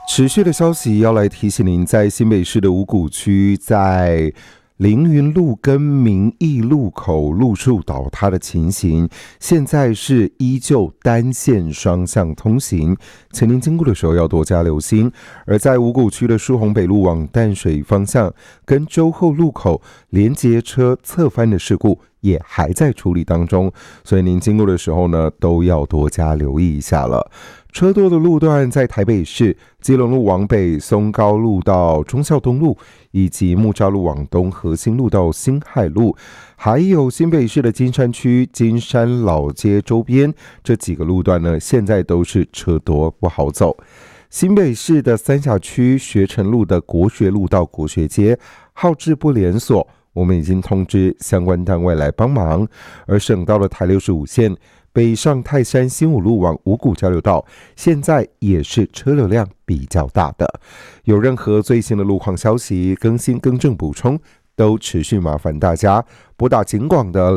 持续的消息要来提醒您，在新北市的五股区，在凌云路跟民义路口路树倒塌的情形，现在是依旧单线双向通行，请您经过的时候要多加留心。而在五股区的疏洪北路往淡水方向跟洲后路口连接车侧翻的事故也还在处理当中，所以您经过的时候呢，都要多加留意一下了。车多的路段在台北市基隆路往北松高路到忠孝东路，以及木栅路往东和新路到辛亥路，还有新北市的金山区金山老街周边这几个路段呢，现在都是车多不好走。新北市的三峡区学城路的国学路到国学街号志不连锁，我们已经通知相关单位来帮忙。而省道的台65线北上泰山新武路往五股交流道，现在也是车流量比较大的。有任何最新的路况消息更新更正补充，都持续麻烦大家拨打警广的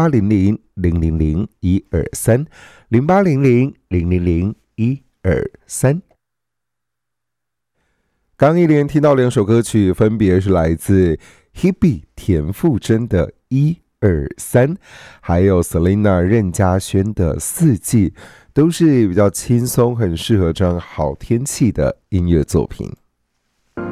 0800-000-123 0800-000-123。刚一连听到两首歌曲，分别是来自 Hebe 田馥甄的123，还有 Selina 任嘉萱的四季，都是比较轻松，很适合这样好天气的音乐作品。